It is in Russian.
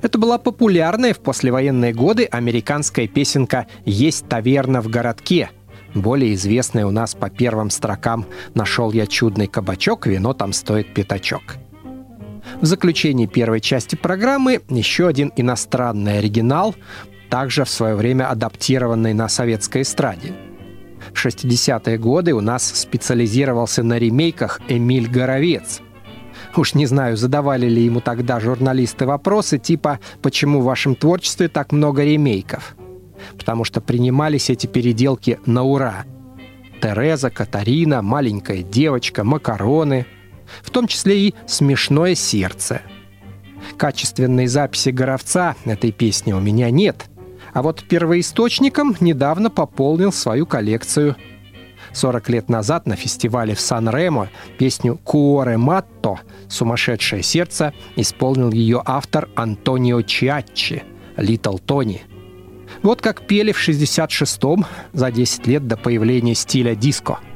Это была популярная в послевоенные годы американская песенка «Есть таверна в городке», более известная у нас по первым строкам «Нашел я чудный кабачок, вино там стоит пятачок». В заключении первой части программы еще один иностранный оригинал, также в свое время адаптированный на советской эстраде. В 60-е годы у нас специализировался на ремейках Эмиль Горовец. Уж не знаю, задавали ли ему тогда журналисты вопросы типа «Почему в вашем творчестве так много ремейков?» Потому что принимались эти переделки на ура. Тереза, Катарина, маленькая девочка, макароны, в том числе и «Смешное сердце». Качественной записи Горовца этой песни у меня нет, а вот первоисточником недавно пополнил свою коллекцию. 40 лет назад на фестивале в Сан-Ремо песню «Куоре матто» «Сумасшедшее сердце» исполнил ее автор Антонио Чиаччи, Литл Тони. Вот как пели в 66-м, за 10 лет до появления стиля диско.